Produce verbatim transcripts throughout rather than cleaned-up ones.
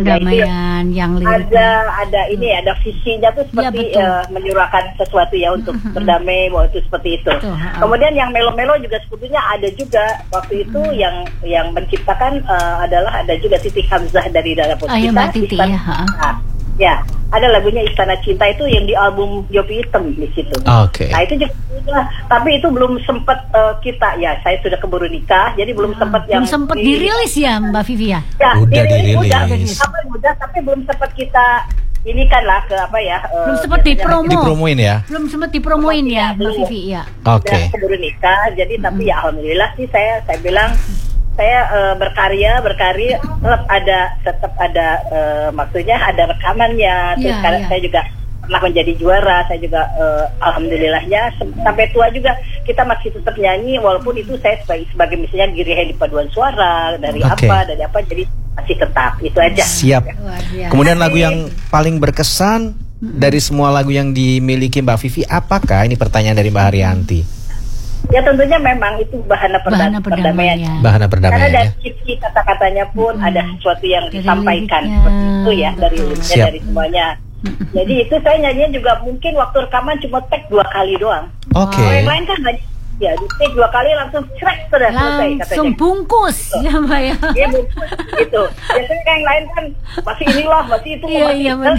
perdamaian ya, yang liriknya. ada ada ini ada visinya tuh seperti ya, uh, menyuarakan sesuatu ya untuk berdamai, bahwa itu seperti itu. Betul, kemudian yang melo-melo juga sebetulnya ada juga waktu itu hmm. yang yang menciptakan uh, adalah ada juga Titi Hamzah dari Dara Puspita. Ah, ya, Mbak Titi, Istana, ya. Nah, ya, ada lagunya Istana Cinta itu yang di album Yopi Hitam di situ. Oke. Okay. Nah itu juga, tapi itu belum sempat uh, kita ya, saya sudah keburu nikah, jadi belum ah, sempat yang yang sempat di, dirilis ya Mbak Vivi ya. Ya, udah dirilis. Udah, apa udah, tapi belum sempat kita ini kan lah ke apa ya? Belum uh, sempat dipromo. Dipromoin ya. Belum sempat dipromoin ya, Mbak Vivi ya. Oke. Okay. Keburu nikah, jadi hmm. tapi ya alhamdulillah sih saya saya bilang saya uh, berkarya berkarya tetap ada tetap ada uh, maksudnya ada rekamannya. Terus yeah, karena yeah. saya juga pernah menjadi juara, saya juga uh, alhamdulillahnya sampai tua juga kita masih tetap nyanyi, walaupun itu saya sebagai, sebagai misalnya Giri di paduan suara dari okay. apa dari apa, jadi masih tetap itu aja. Siap. Ya. Kemudian lagu yang paling berkesan hmm. dari semua lagu yang dimiliki Mbak Vivi apakah? Ini pertanyaan dari Mbak Haryanti. Ya tentunya memang itu bahana, bahana perdamaian. perdamaian. Bahana perdamaian. Karena dari ya. kisi kata-katanya pun hmm. ada sesuatu yang dari disampaikan liriknya, seperti itu ya, dari liriknya, Siap. dari semuanya. Jadi itu saya nyanyinya juga mungkin waktu rekaman cuma take dua kali doang. Oke. Okay. Kalau yang lain kan banyak. Ya, di take dua kali langsung crack sudah selesai katanya. Langsung bungkus ya Mbak ya. Iya bungkus gitu. Biasanya kan yang lain kan masih inilah, masih itu. Iya iya benar.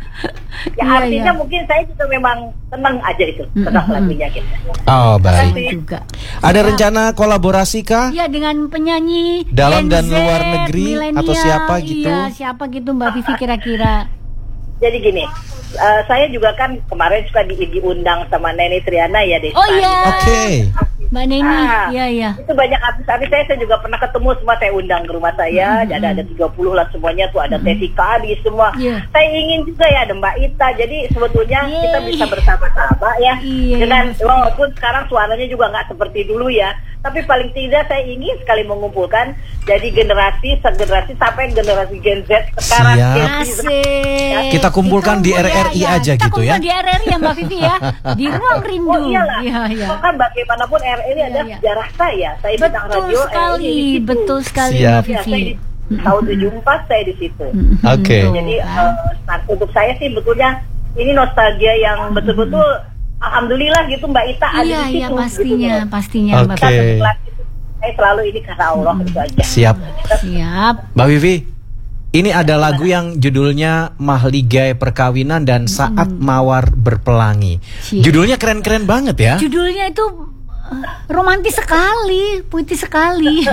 Ya iya, artinya iya. mungkin saya juga memang tenang aja itu tentang mm-hmm. lagunya gitu. Oh baik. Juga. Ada ya. rencana kolaborasi kah? Ya dengan penyanyi dalam Gen dan Z, luar negeri atau siapa gitu? Iya siapa gitu Mbak Vivi kira-kira. Jadi gini, uh, saya juga kan kemarin suka di, diundang sama Neni Triana ya Desa. Oh iya. Oke. Okay. Mbak Neni, ah, iya iya. Itu banyak artis-artis saya, saya juga pernah ketemu semua, saya undang ke rumah saya, mm-hmm. ada ada tiga puluh lah semuanya tuh, ada mm-hmm. Teti Kadi semua. Yeah. Saya ingin juga ya ada Mbak Ita, jadi sebetulnya yeah. kita bisa bersama-sama ya. Yeah. Dengan walaupun sekarang suaranya juga nggak seperti dulu ya, tapi paling tidak saya ingin sekali mengumpulkan jadi generasi segenerasi sampai generasi Gen Z sekarang. Asik. Ya. Kita kumpulkan di R R I ya, aja kita gitu ya. Kita di R R I ya Mbak Vivi ya, di ruang rindu. Oh iyalah, ya, ya. Kan bagaimanapun R R I ya, ada ya. sejarah saya. Saya betul bintang radio sekali, R R I betul sekali Siap. Mbak Vivi. Ya, saya di, tahun tujuh puluh empat saya di situ. Oke. Okay. Jadi uh, untuk saya sih betulnya ini nostalgia yang betul-betul alhamdulillah gitu Mbak Ita ada iya, di situ. Iya pastinya, gitu. pastinya Mbak Vivi. Saya selalu ini karena Allah itu aja. Siap. Siap. Mbak Vivi, ini ada lagu yang judulnya Mahligai Perkawinan dan Saat hmm. Mawar Berpelangi. Siap. Judulnya keren-keren banget ya. Judulnya itu uh, romantis sekali, puitis sekali.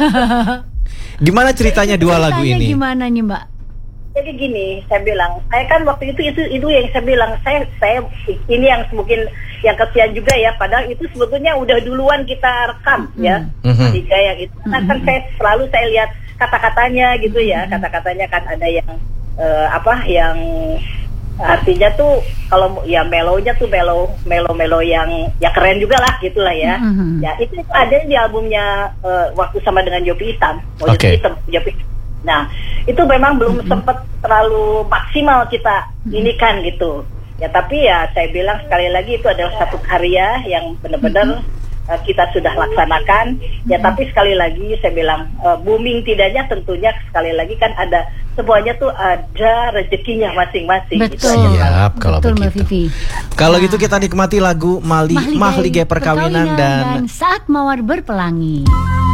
Gimana ceritanya dua lagu ini? Gimana nih Mbak? Jadi gini, saya bilang, saya kan waktu itu itu itu yang saya bilang, saya saya ini yang mungkin yang kesian juga ya, padahal itu sebetulnya udah duluan kita rekam mm-hmm. ya, mm-hmm. tiga yang itu. Nah kan saya selalu saya lihat kata-katanya gitu ya, mm-hmm. kata-katanya kan ada yang uh, apa yang artinya tuh kalau ya melonya tuh melo melo melo yang ya keren juga lah gitulah ya. Mm-hmm. Ya itu, itu ada di albumnya uh, waktu sama dengan Yopi Hitam, oh, okay. Yopi Hitam, Yopi. Nah, itu memang belum mm-hmm. sempat terlalu maksimal kita mm-hmm. ini kan gitu. Ya tapi ya saya bilang sekali lagi itu adalah satu karya yang benar-benar mm-hmm. uh, kita sudah laksanakan. Mm-hmm. Ya tapi sekali lagi saya bilang uh, booming tidaknya tentunya sekali lagi kan ada semuanya tuh ada rezekinya masing-masing. Betul. Gitu Siap, kalau betul, begitu. Kalau nah. gitu kita nikmati lagu Mali, Mahligai Perkawinan dan, dan Saat Mawar Berpelangi.